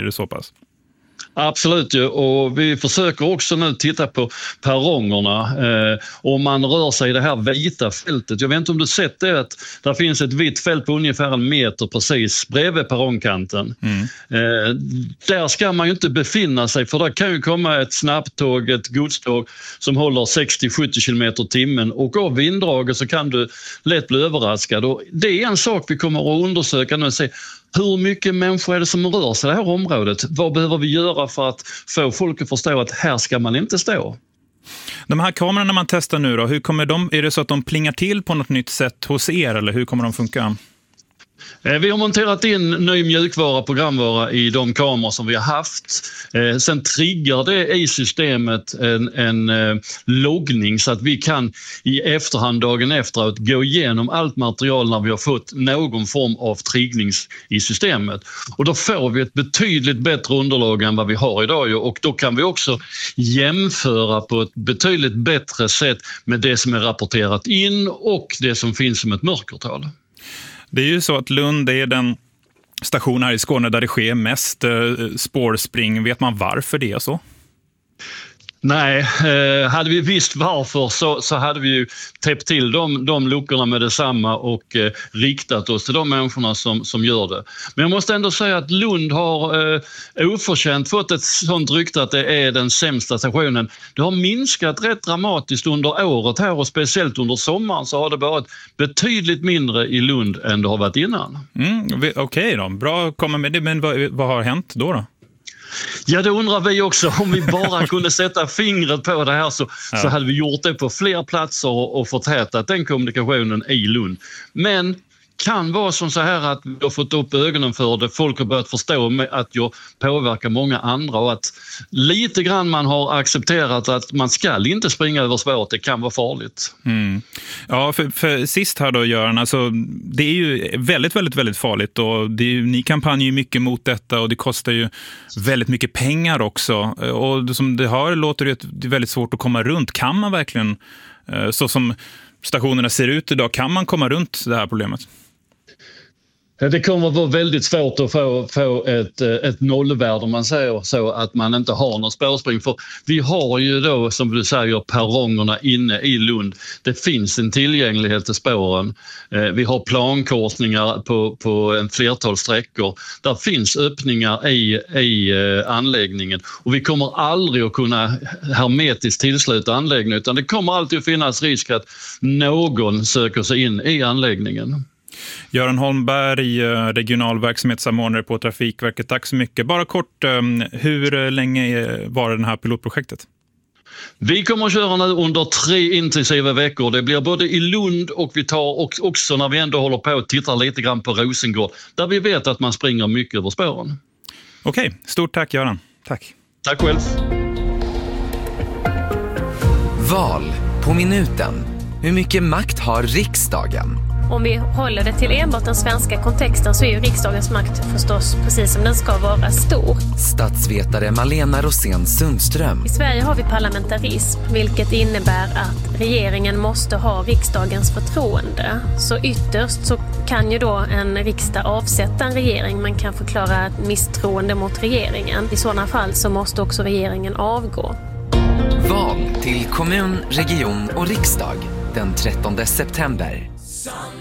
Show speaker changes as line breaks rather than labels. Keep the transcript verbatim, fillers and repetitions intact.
det så pass?
Absolut ju, och vi försöker också nu titta på perrongerna. Eh, om man rör sig i det här vita fältet. Jag vet inte om du sett det, att där finns ett vitt fält på ungefär en meter precis bredvid perrongkanten. Mm. Eh, där ska man ju inte befinna sig, för där kan ju komma ett snabbtåg, ett godståg som håller sextio till sjuttio kilometer i timmen, och av vinddraget så kan du lätt bli överraskad. Och det är en sak vi kommer att undersöka nu och se. Hur mycket människor är det som rör sig i det här området? Vad behöver vi göra för att få folk att förstå att här ska man inte stå?
De här kamerorna man testar nu då, hur kommer de, är det så att de plingar till på något nytt sätt hos er, eller hur kommer de funka?
Vi har monterat in ny mjukvara, programvara i de kameror som vi har haft. Sen triggar det i systemet en, en loggning så att vi kan i efterhand, dagen efteråt, gå igenom allt material när vi har fått någon form av triggning i systemet. Och då får vi ett betydligt bättre underlag än vad vi har idag, och då kan vi också jämföra på ett betydligt bättre sätt med det som är rapporterat in och det som finns som ett mörkertal.
Det är ju så att Lund är den station här i Skåne där det sker mest eh, spårspring. Vet man varför det är så?
Nej, eh, hade vi visst varför så, så hade vi ju täppt till de, de luckorna med detsamma och eh, riktat oss till de människorna som, som gör det. Men jag måste ändå säga att Lund har eh, oförtjänt fått ett sånt rykte att det är den sämsta stationen. Det har minskat rätt dramatiskt under året här, och speciellt under sommaren så har det varit betydligt mindre i Lund än det har varit innan.
Mm, Okej okay då, bra komma med det, men vad, vad har hänt då då?
Ja, det undrar vi också. Om vi bara kunde sätta fingret på det här så, ja. så hade vi gjort det på fler platser och, och förtätat den kommunikationen i Lund. Men kan vara som så här att vi har fått upp ögonen för det. Folk har börjat förstå att jag påverkar många andra, och att lite grann man har accepterat att man ska inte springa över spåret. Det kan vara farligt.
Mm. Ja, för, för sist här då, Göran, alltså, det är ju väldigt, väldigt, väldigt farligt, och det är ju, ni kampanjer ju mycket mot detta, och det kostar ju väldigt mycket pengar också. Och som det har låter det, det är väldigt svårt att komma runt. Kan man verkligen, så som stationerna ser ut idag, kan man komma runt det här problemet?
Det kommer att vara väldigt svårt att få, få ett, ett nollvärde, om man säger så, att man inte har någon spårspring. För vi har ju då, som du säger, perrongerna inne i Lund. Det finns en tillgänglighet till spåren. Vi har plankorsningar på, på en flertal sträckor. Där finns öppningar i, i anläggningen. Och vi kommer aldrig att kunna hermetiskt tillsluta anläggningen, utan det kommer alltid att finnas risk att någon söker sig in i anläggningen.
Göran Holmberg, regional verksamhetssamordnare på Trafikverket. Tack så mycket. Bara kort, hur länge var det här pilotprojektet?
Vi kommer att köra nu under tre intensiva veckor. Det blir både i Lund, och vi tar också, när vi ändå håller på och tittar lite grann på Rosengård, där vi vet att man springer mycket över spåren.
Okej, stort tack Göran. Tack.
Tack själv.
Val på minuten. Hur mycket makt har riksdagen?
Om vi håller det till enbart den svenska kontexten så är ju riksdagens makt förstås, precis som den ska vara, stor.
Statsvetare Malena Rosén Sundström.
I Sverige har vi parlamentarism, vilket innebär att regeringen måste ha riksdagens förtroende. Så ytterst så kan ju då en riksdag avsätta en regering. Man kan förklara ett misstroende mot regeringen. I sådana fall så måste också regeringen avgå.
Val till kommun, region och riksdag den trettonde september.